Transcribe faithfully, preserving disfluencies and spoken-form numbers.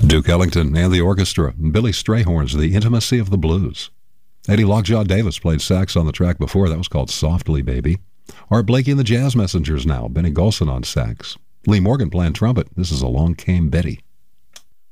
Duke Ellington and the orchestra, and Billy Strayhorn's The Intimacy of the Blues. Eddie Lockjaw Davis played sax on the track before. That was called Softly Baby. Art Blakey and the Jazz Messengers now, Benny Golson on sax. Lee Morgan playing trumpet. This is Along Came Betty.